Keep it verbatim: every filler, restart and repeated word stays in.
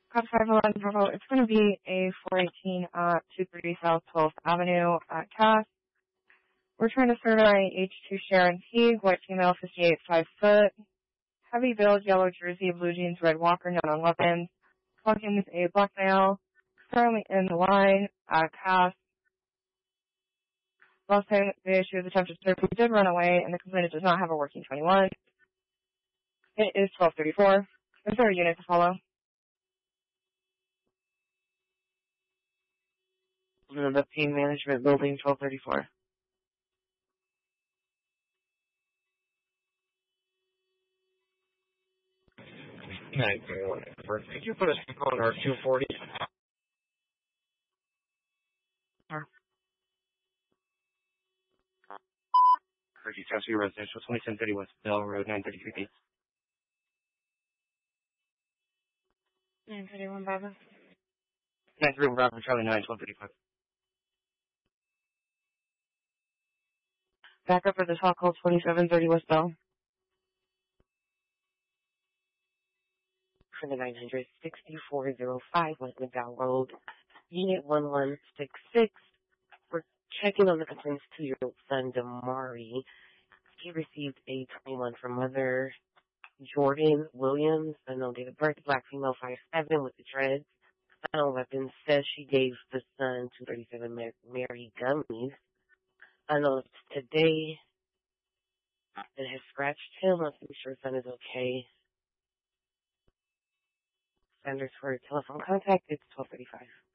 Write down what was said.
Code five eleven Bravo. It's going to be a four eighteen at two thirty South twelfth Avenue at Cass. We're trying to survey H two Sharon Teague, white female, fifty-eight, five foot. Heavy build, yellow jersey, blue jeans, red walker, none on weapons. Talking with a black male, currently in the line at Cass. Last time the issue was attempted search, we did run away, and the complainant does not have a working twenty-one. It is twelve thirty-four. Is there a unit to follow? The Pain Management Building, twelve thirty-four. nine three one. Could you put a stick on our two forty? Sure. Turkey County Residential, twenty-seven thirty West Bell Road, nine thirty-three feet. nine thirty-one Bravo. nine three one Bravo, Charlie nine, twelve thirty-five. Back up for the talk call, twenty-seven thirty West Bell. For the nine hundred sixty-four oh five West McDowell Road, Unit one one six six. We're checking on the complaint's two-year-old son, Damari. He received a twenty-one from mother Jordan Williams, unknown date of birth, black female, five seven with the dreads. Unknown weapon, says she gave the son two thirty-seven Mary gummies. Unknown today, and has scratched him. Let's make sure son is okay. Senders for telephone contact, it's twelve thirty-five.